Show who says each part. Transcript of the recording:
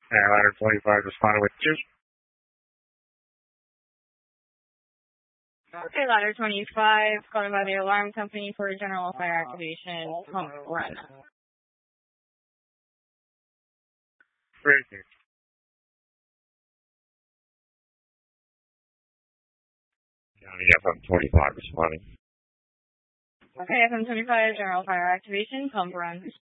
Speaker 1: And ladder 25 responded with 2.
Speaker 2: Okay, ladder 25, calling by the alarm company for general fire activation. Pump run.
Speaker 1: Breaking. County FM 25 responding.
Speaker 2: Okay, FM 25, general fire activation. Pump run.